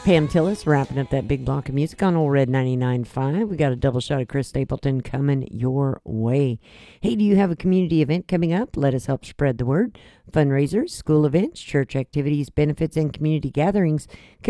Pam Tillis wrapping up that big block of music on Old Red 99.5. We got a double shot of Chris Stapleton coming your way. Hey, do you have a community event coming up? Let us help spread the word. Fundraisers, school events, church activities, benefits, and community gatherings